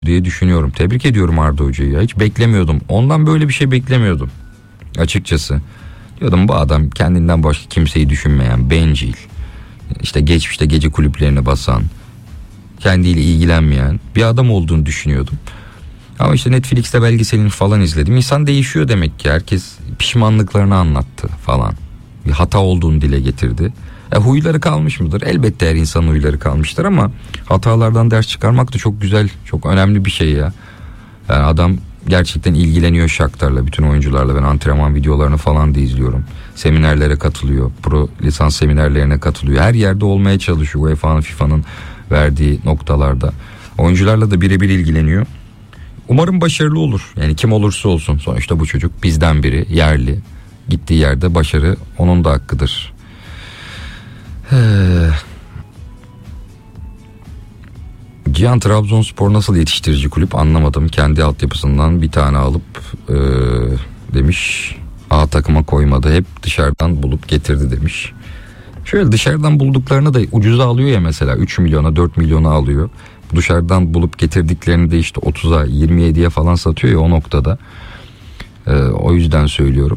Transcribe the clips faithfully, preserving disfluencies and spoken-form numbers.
diye düşünüyorum. Tebrik ediyorum Arda Hoca'yı ya. Hiç beklemiyordum. Ondan böyle bir şey beklemiyordum. Açıkçası. Diyordum bu adam kendinden başka kimseyi düşünmeyen, bencil. İşte geçmişte gece kulüplerine basan, kendiyle ilgilenmeyen bir adam olduğunu düşünüyordum. Ama işte Netflix'te belgeselini falan izledim. İnsan değişiyor demek ki. Herkes pişmanlıklarını anlattı falan. Bir hata olduğunu dile getirdi. E, huyları kalmış mıdır? Elbette her insanın huyları kalmıştır ama hatalardan ders çıkarmak da çok güzel, çok önemli bir şey ya. Yani adam gerçekten ilgileniyor Shakhtar'la, bütün oyuncularla. Ben antrenman videolarını falan da izliyorum. Seminerlere katılıyor. Pro lisans seminerlerine katılıyor. Her yerde olmaya çalışıyor. U E F A'nın, FIFA'nın verdiği noktalarda. Oyuncularla da birebir ilgileniyor. Umarım başarılı olur. Yani kim olursa olsun. Sonuçta bu çocuk bizden biri, yerli. Gittiği yerde başarı onun da hakkıdır. Ee, Cihan, Trabzonspor nasıl yetiştirici kulüp anlamadım. Kendi altyapısından bir tane alıp e, demiş A takıma koymadı. Hep dışarıdan bulup getirdi demiş. Şöyle dışarıdan bulduklarını da ucuza alıyor ya, mesela üç milyona dört milyona alıyor. Dışarıdan bulup getirdiklerini de işte otuza yirmi yediye falan satıyor ya, o noktada. Ee, o yüzden söylüyorum.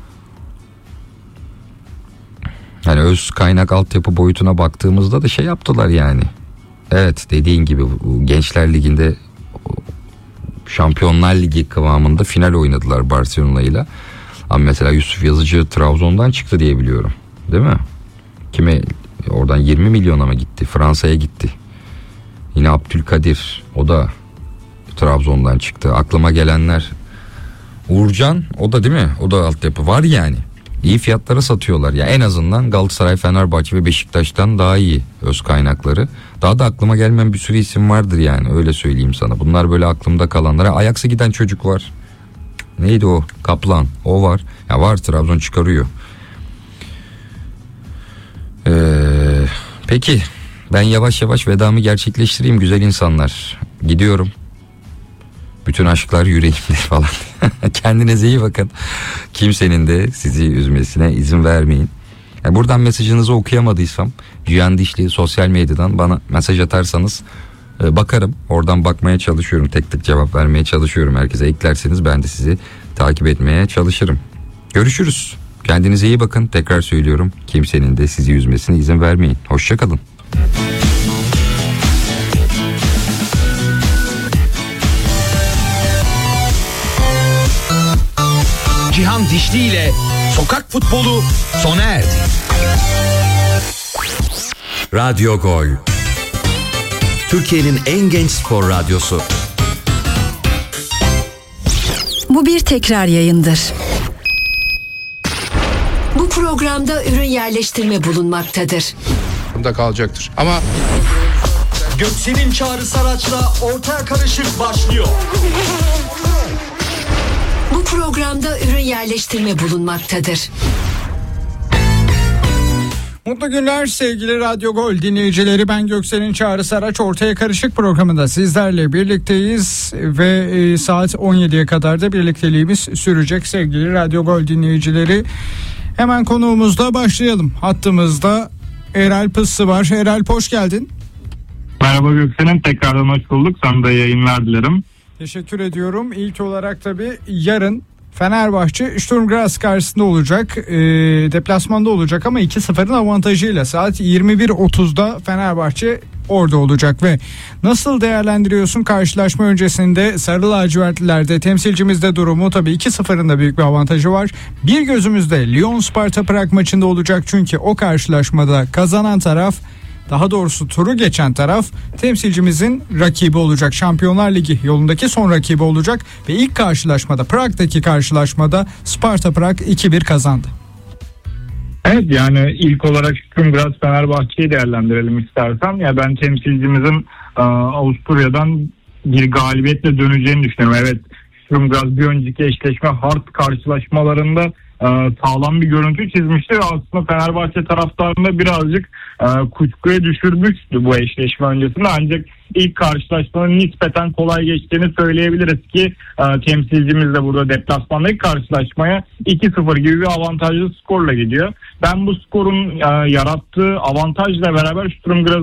Yani öz kaynak altyapı boyutuna baktığımızda da şey yaptılar yani. Evet, dediğin gibi Gençler Ligi'nde Şampiyonlar Ligi kıvamında final oynadılar Barcelona'yla. Ama mesela Yusuf Yazıcı Trabzon'dan çıktı diye biliyorum. Değil mi? Kime oradan yirmi milyona mı gitti? Fransa'ya gitti. Yine Abdülkadir, o da Trabzon'dan çıktı. Aklıma gelenler, Uğurcan, o da değil mi? O da altyapı var yani. İyi fiyatlara satıyorlar. Ya en azından Galatasaray, Fenerbahçe ve Beşiktaş'tan daha iyi öz kaynakları. Daha da aklıma gelmeyen bir sürü isim vardır yani, öyle söyleyeyim sana. Bunlar böyle aklımda kalanlar. Ajax'a giden çocuk var. Neydi o? Kaplan. O var. Ya var, Trabzon çıkarıyor. Ee, peki ben yavaş yavaş vedamı gerçekleştireyim güzel insanlar. Gidiyorum. Bütün aşklar yüreğimde falan. Kendinize iyi bakın. Kimsenin de sizi üzmesine izin vermeyin. Yani buradan mesajınızı okuyamadıysam Cihan Dişli sosyal medyadan bana mesaj atarsanız e, bakarım. Oradan bakmaya çalışıyorum. Tek tek cevap vermeye çalışıyorum. Herkese eklerseniz ben de sizi takip etmeye çalışırım. Görüşürüz. Kendinize iyi bakın. Tekrar söylüyorum. Kimsenin de sizi üzmesine izin vermeyin. Hoşça kalın. Cihan Dişli ile Sokak Futbolu sona erdi. Radyo Gol, Türkiye'nin en genç spor radyosu. Bu bir tekrar yayındır. Bu programda ürün yerleştirme bulunmaktadır. Bunda kalacaktır. Ama Göksel'in Çağrı Saraç'la Ortaya Karışık başlıyor. Bu programda ürün yerleştirme bulunmaktadır. Mutlu günler sevgili Radyo Gol dinleyicileri. Ben Göksel'in Çağrı Saraç, Ortaya Karışık programında sizlerle birlikteyiz ve e, saat on yediye kadar da birlikteliğimiz sürecek sevgili Radyo Gol dinleyicileri. Hemen konuğumuzla başlayalım. Hattımızda Erel Pıssı var. Erel, hoş geldin. Merhaba Göksel'in, tekrardan hoş bulduk. Sana da yayınlar dilerim. Teşekkür ediyorum. İlk olarak tabii yarın Fenerbahçe Sturm Graz karşısında olacak. E, deplasmanda olacak ama iki sıfırın avantajıyla saat yirmi bir otuzda Fenerbahçe orada olacak ve nasıl değerlendiriyorsun karşılaşma öncesinde Sarı Lacivertlilerde temsilcimizde durumu? Tabii iki sıfırın da büyük bir avantajı var. Bir gözümüzde Lyon Sparta Prag maçında olacak çünkü o karşılaşmada kazanan taraf, daha doğrusu turu geçen taraf temsilcimizin rakibi olacak. Şampiyonlar Ligi yolundaki son rakibi olacak ve ilk karşılaşmada, Prag'daki karşılaşmada Sparta Prag iki bir kazandı. Evet, yani ilk olarak Sturm Graz Fenerbahçe'yi değerlendirelim istersen. Ya ben temsilcimizin e, Avusturya'dan bir galibiyetle döneceğini düşünüyorum. Evet, Sturm Graz bir önceki eşleşme hard karşılaşmalarında e, sağlam bir görüntü çizmişti ve aslında Fenerbahçe taraftarında birazcık e, kuşkuya düşürmüştü bu eşleşme öncesinde, ancak ilk karşılaşmanın nispeten kolay geçtiğini söyleyebiliriz ki e, temsilcimiz de burada deplasmandaki karşılaşmaya iki sıfır gibi bir avantajlı skorla gidiyor. Ben bu skorun e, yarattığı avantajla beraber Sturm Graz'ın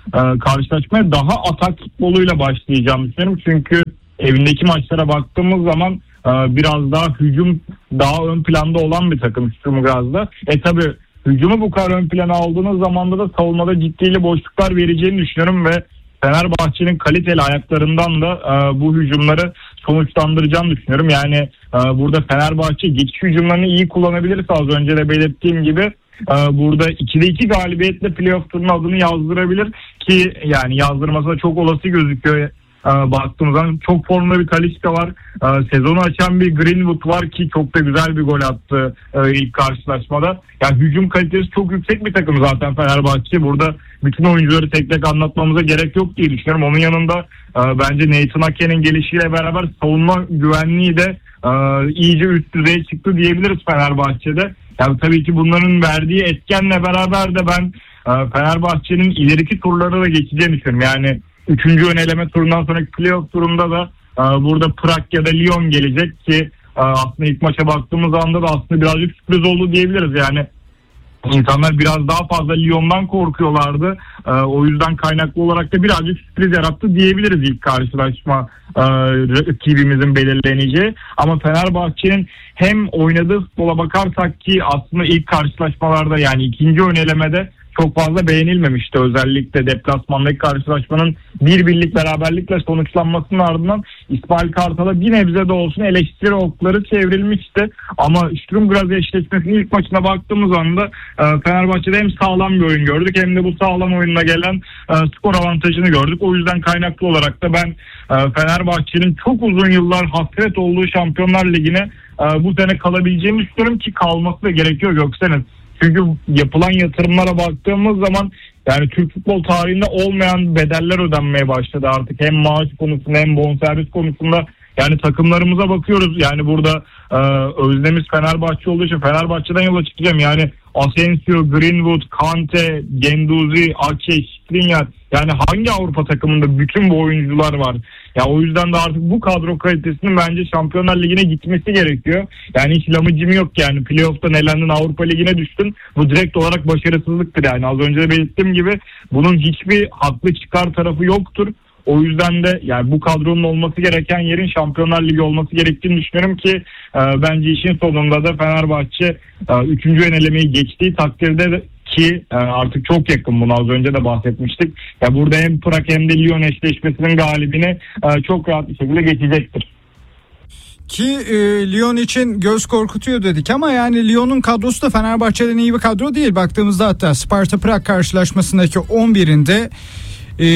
e, karşılaşmaya daha atak futboluyla başlayacağını düşünüyorum. Çünkü evindeki maçlara baktığımız zaman e, biraz daha hücum daha ön planda olan bir takım Sturm Graz'da. E tabi hücumu bu kadar ön plana aldığınız zamanda da savunmada ciddi boşluklar vereceğini düşünüyorum ve Fenerbahçe'nin kaliteli ayaklarından da e, bu hücumları sonuçlandıracağını düşünüyorum. Yani e, burada Fenerbahçe geçiş hücumlarını iyi kullanabilirse az önce de belirttiğim gibi e, burada ikide iki galibiyetle playoff turunun adını yazdırabilir ki yani yazdırması da çok olası gözüküyor. E, baktığımız zaman çok formda bir Talisca var. E, sezonu açan bir Greenwood var ki çok da güzel bir gol attı e, ilk karşılaşmada. Yani hücum kalitesi çok yüksek bir takım zaten Fenerbahçe. Burada bütün oyuncuları tek tek anlatmamıza gerek yok diye düşünüyorum. Onun yanında e, bence Nathan Ake'nin gelişiyle beraber savunma güvenliği de e, iyice üst düzeye çıktı diyebiliriz Fenerbahçe'de. Yani tabii ki bunların verdiği etkenle beraber de ben e, Fenerbahçe'nin ileriki turlara da geçeceğini düşünüyorum. Yani üçüncü ön eleme turundan sonraki playoff turunda da e, burada Prag ya da Lyon gelecek ki e, aslında ilk maça baktığımız anda da aslında birazcık sürpriz oldu diyebiliriz. Yani İnsanlar biraz daha fazla Lyon'dan korkuyorlardı. Ee, o yüzden kaynaklı olarak da birazcık sürpriz yarattı diyebiliriz ilk karşılaşma e, rakibimizin belirleneceği. Ama Fenerbahçe'nin hem oynadığı futbola bakarsak ki aslında ilk karşılaşmalarda yani ikinci ön elemede çok fazla beğenilmemişti. Özellikle deplasmandaki karşılaşmanın bir birlik beraberlikle sonuçlanmasının ardından İsmail Kartal'a bir nebze de olsun eleştiri okları çevrilmişti. Ama Sturm Graz eşleşmesinin ilk maçına baktığımız anda e, Fenerbahçe'de hem sağlam bir oyun gördük hem de bu sağlam oyununa gelen e, skor avantajını gördük. O yüzden kaynaklı olarak da ben e, Fenerbahçe'nin çok uzun yıllar hasret olduğu Şampiyonlar Ligi'ne e, bu sene kalabileceğini düşünüyorum ki kalması da gerekiyor Göksen'in. Çünkü yapılan yatırımlara baktığımız zaman yani Türk futbol tarihinde olmayan bedeller ödenmeye başladı artık. Hem maaş konusunda hem bonservis konusunda yani takımlarımıza bakıyoruz. Yani burada e, öznemiz Fenerbahçe olduğu için Fenerbahçe'den yola çıkacağım. Yani Asensio, Greenwood, Kante, Genduzi, Ake, Skriniar yani hangi Avrupa takımında bütün bu oyuncular var? Ya o yüzden de artık bu kadro kalitesinin bence Şampiyonlar Ligi'ne gitmesi gerekiyor. Yani hiç lamıcım yok yani playoff'tan elendin Avrupa Ligi'ne düştün. Bu direkt olarak başarısızlıktır yani. Az önce de belirttiğim gibi bunun hiçbir haklı çıkar tarafı yoktur. O yüzden de yani bu kadronun olması gereken yerin Şampiyonlar Ligi olması gerektiğini düşünüyorum ki e, bence işin sonunda da Fenerbahçe e, üçüncü enelemeyi geçtiği takdirde de, ki e, artık çok yakın bunu az önce de bahsetmiştik. Ya burada hem Prag hem de Lyon eşleşmesinin galibini e, çok rahat bir şekilde geçecektir. Ki e, Lyon için göz korkutuyor dedik ama yani Lyon'un kadrosu da Fenerbahçe'den iyi bir kadro değil. Baktığımızda hatta Sparta Prag karşılaşmasındaki on birinde Ee,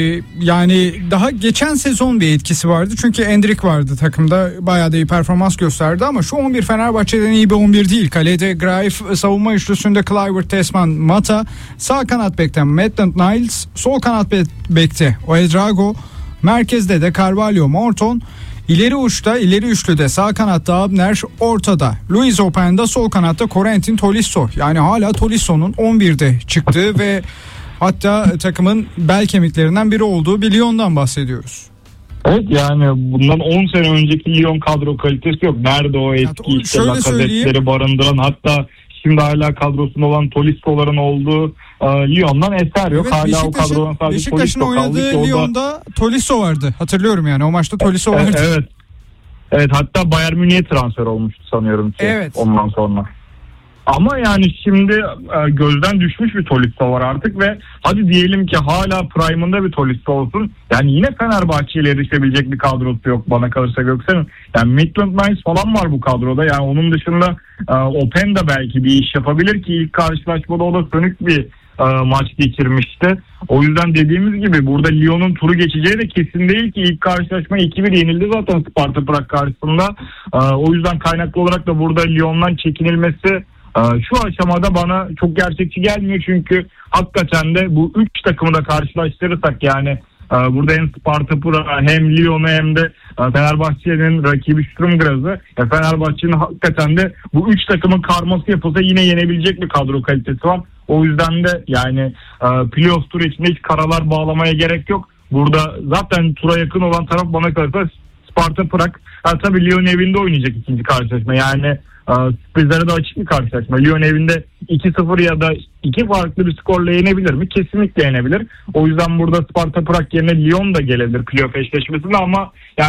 yani daha geçen sezon bir etkisi vardı çünkü Endrick vardı takımda, bayağı da iyi performans gösterdi ama şu on bir Fenerbahçe'den iyi bir on bir değil. Kalede Graif, savunma üçlüsünde Kluivert, Tesman, Mata, sağ kanat bekten Maitland Niles, sol kanat bekte Ouedraogo, merkezde de Carvalho, Morton, ileri uçta ileri üçlüde sağ kanatta Abner, ortada Luis Openda, sol kanatta Corentin Tolisso. Yani hala Tolisso'nun on birde çıktığı ve hatta takımın bel kemiklerinden biri olduğu bir Lyon'dan bahsediyoruz. Evet yani bundan on sene önceki Lyon kadro kalitesi yok. Nerede o etki ya, işte lakazetleri barındıran hatta şimdi hala kadrosunda olan Tolisso'ların olduğu e, Lyon'dan eser yok. Evet, hala o kadrodan sadece Beşiktaş'ın Tolisso kaldı. oynadığı Lyon'da Tolisso vardı. Hatırlıyorum yani o maçta Tolisso vardı. Evet. Evet, evet hatta Bayern Münih'e transfer olmuştu sanıyorum ki evet. Ondan sonra. Ama yani şimdi e, gözden düşmüş bir Tolisso var artık ve hadi diyelim ki hala prime'ında bir Tolisso olsun. Yani yine Fenerbahçe ile erişebilecek bir kadrosu yok bana kalırsa Göksen'in. Yani Maitland Niles falan var bu kadroda. Yani onun dışında e, Openda belki bir iş yapabilir ki ilk karşılaşmada o da sönük bir e, maç geçirmişti. O yüzden dediğimiz gibi burada Lyon'un turu geçeceği de kesin değil ki ilk karşılaşma iki bir yenildi zaten Sparta Prag karşısında. E, o yüzden kaynaklı olarak da burada Lyon'dan çekinilmesi şu aşamada bana çok gerçekçi gelmiyor çünkü hakikaten de bu üç takımı da karşılaştırırsak yani burada hem Sparta Prag hem Lyon'u hem de Fenerbahçe'nin rakibi Sturm Graz'ı Fenerbahçe'nin hakikaten de bu üç takımın karması yapılsa yine yenebilecek bir kadro kalitesi var. O yüzden de yani playoff turu içinde hiç karalar bağlamaya gerek yok. Burada zaten tura yakın olan taraf bana kalırsa Sparta Prag. Ha, tabii Lyon evinde oynayacak ikinci karşılaşma. Yani e, sürprizlere de açık bir karşılaşma. Lyon evinde iki sıfır ya da iki farklı bir skorla yenebilir mi? Kesinlikle yenebilir. O yüzden burada Sparta Prag yerine Lyon da gelebilir playoff eşleşmesinde ama yani